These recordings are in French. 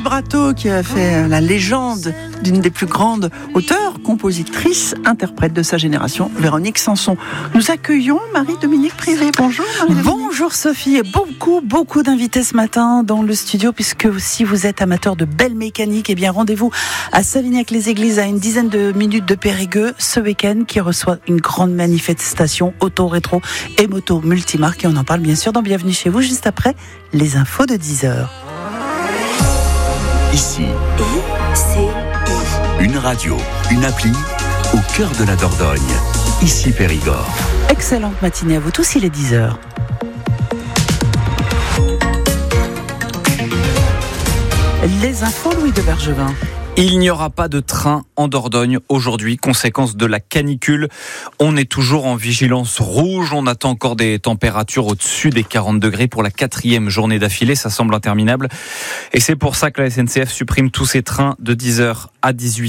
vibrato qui a fait la légende d'une des plus grandes auteurs, compositrices, interprètes de sa génération, Véronique Sanson. Nous accueillons Marie-Dominique Privé. Bonjour Marie-Dominique. Bonjour Sophie, et beaucoup d'invités ce matin dans le studio, puisque si vous êtes amateur de belle mécanique, eh bien rendez-vous à Savignac-les-Églises, à une dizaine de minutes de Périgueux, ce week-end, qui reçoit une grande manifestation auto rétro et moto multimarque, et on en parle bien sûr dans Bienvenue chez vous, juste après les infos de 10h. Ici, une radio, une appli, au cœur de la Dordogne. Ici Périgord. Excellente matinée à vous tous, il est 10h. Les infos, Louis de Bergevin. Il n'y aura pas de train en Dordogne aujourd'hui, conséquence de la canicule. On est toujours en vigilance rouge. On attend encore des températures au-dessus des 40 degrés pour la 4e journée d'affilée. Ça semble interminable. Et c'est pour ça que la SNCF supprime tous ses trains de 10h à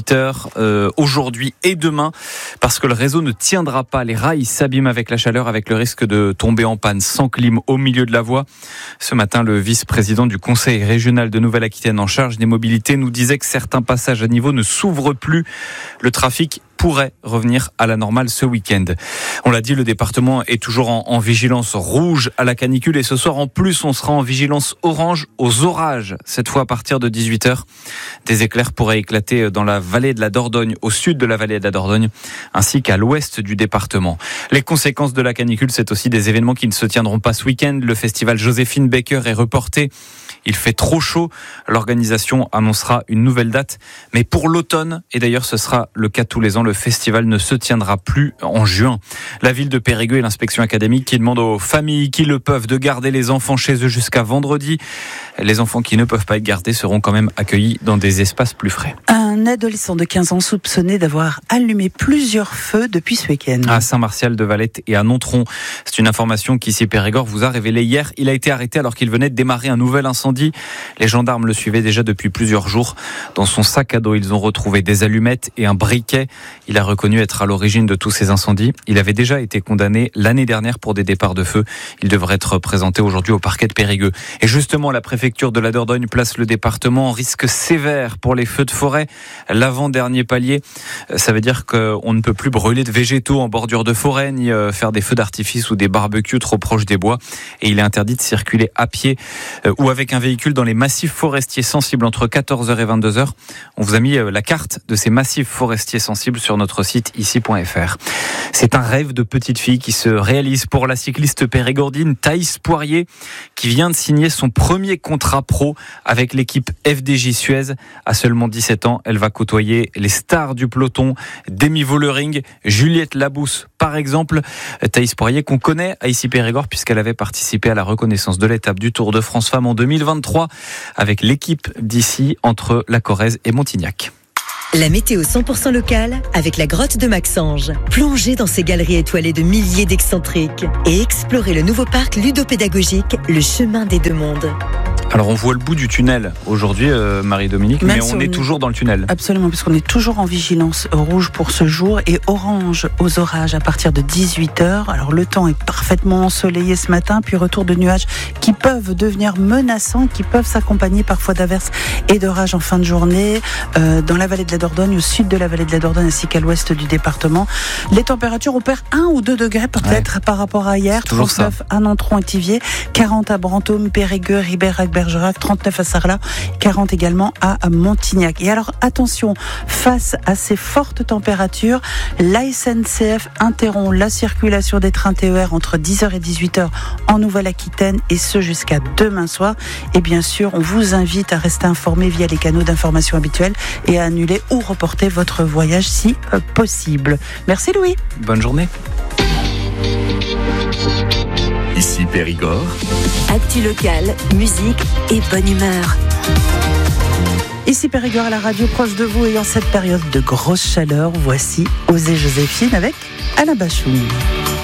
18h aujourd'hui et demain, parce que le réseau ne tiendra pas. Les rails s'abîment avec la chaleur, avec le risque de tomber en panne sans clim au milieu de la voie. Ce matin, le vice-président du Conseil régional de Nouvelle-Aquitaine en charge des mobilités nous disait que certains passages à niveau ne s'ouvrent plus. Le trafic pourrait revenir à la normale ce week-end. On l'a dit, le département est toujours en vigilance rouge à la canicule, et ce soir en plus on sera en vigilance orange aux orages. Cette fois à partir de 18h, des éclairs pourraient éclater dans la vallée de la Dordogne, au sud de la vallée de la Dordogne, ainsi qu'à l'ouest du département. Les conséquences de la canicule, c'est aussi des événements qui ne se tiendront pas ce week-end. Le festival Joséphine Baker est reporté. Il fait trop chaud. L'organisation annoncera une nouvelle date, mais pour l'automne, et d'ailleurs ce sera le cas tous les ans, le festival ne se tiendra plus en juin. La ville de Périgueux et l'inspection académique qui demandent aux familles qui le peuvent de garder les enfants chez eux jusqu'à vendredi. Les enfants qui ne peuvent pas être gardés seront quand même accueillis dans des espaces plus frais. Un adolescent de 15 ans soupçonné d'avoir allumé plusieurs feux depuis ce week-end. À Saint-Martial-de-Valette et à Nontron. C'est une information qu'ici Périgord vous a révélée hier. Il a été arrêté alors qu'il venait de démarrer un nouvel incendie. Les gendarmes le suivaient déjà depuis plusieurs jours. Dans son sac à dos, ils ont retrouvé des allumettes et un briquet. Il a reconnu être à l'origine de tous ces incendies. Il avait déjà été condamné l'année dernière pour des départs de feu. Il devrait être présenté aujourd'hui au parquet de Périgueux. Et justement, la préfecture de la Dordogne place le département en risque sévère pour les feux de forêt. L'avant-dernier palier, ça veut dire qu'on ne peut plus brûler de végétaux en bordure de forêt, ni faire des feux d'artifice ou des barbecues trop proches des bois. Et il est interdit de circuler à pied ou avec un véhicule dans les massifs forestiers sensibles entre 14h et 22h. On vous a mis la carte de ces massifs forestiers sensibles sur notre site ici.fr. C'est un rêve de petite fille qui se réalise pour la cycliste périgordine Thaïs Poirier, qui vient de signer son premier contrat pro avec l'équipe FDJ Suez. À seulement 17 ans, elle va côtoyer les stars du peloton, Demi Vollering, Juliette Labousse par exemple. Thaïs Poirier qu'on connaît à ici Périgord puisqu'elle avait participé à la reconnaissance de l'étape du Tour de France Femmes en 2023 avec l'équipe d'ici entre la Corrèze et Montignac. La météo 100% locale avec la grotte de Maxange. Plongez dans ces galeries étoilées de milliers d'excentriques et explorez le nouveau parc ludopédagogique, le chemin des deux mondes. Alors on voit le bout du tunnel aujourd'hui, Marie-Dominique, mais on est toujours dans le tunnel. Absolument, puisqu'on est toujours en vigilance rouge pour ce jour et orange aux orages à partir de 18h. Alors le temps est parfaitement ensoleillé ce matin, puis retour de nuages qui peuvent devenir menaçants, qui peuvent s'accompagner parfois d'averses et d'orages en fin de journée dans la vallée de la Dordogne, au sud de la vallée de la Dordogne ainsi qu'à l'ouest du département. Les températures opèrent 1 ou 2 degrés peut-être par rapport à hier. 39 à Nontron et Thiviers, 40 à Brantôme, Périgueux, Ribérac, Bergerac, 39 à Sarlat, 40 également à Montignac. Et alors attention, face à ces fortes températures, la SNCF interrompt la circulation des trains TER entre 10h et 18h en Nouvelle-Aquitaine, et ce jusqu'à demain soir. Et bien sûr, on vous invite à rester informé via les canaux d'information habituels et à annuler ou reporter votre voyage si possible. Merci Louis. Bonne journée. Ici Périgord. Actu locale, musique et bonne humeur. Ici Périgord à la radio, proche de vous et en cette période de grosse chaleur, voici Osez Joséphine avec Alain Bachoum.